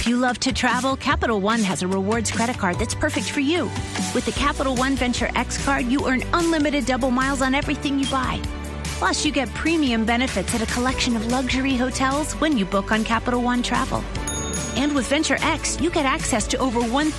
you love to travel, Capital One has a rewards credit card that's perfect for you. With the Capital One Venture X card, you earn unlimited double miles on everything you buy. Plus, you get premium benefits at a collection of luxury hotels when you book on Capital One Travel. And with Venture X, you get access to over